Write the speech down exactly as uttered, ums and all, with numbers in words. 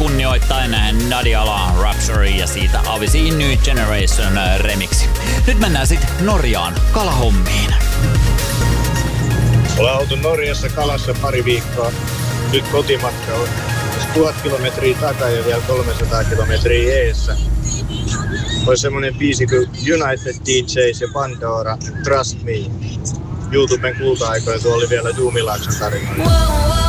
kunnioittain Nadiala Rhapsody ja siitä Avicii New Generation remixi. Nyt mennään sitten Norjaan kalahommiin. Ollaan oltu Norjassa kalassa pari viikkoa. Nyt kotimatka on tuhat kilometriä takaa ja vielä kolmesataa kilometriä eessä. Olisi semmonen biisi kuin United D Js ja Pandora, Trust Me. YouTuben kulta-aikoina tuo oli vielä Duumilaakson tarina.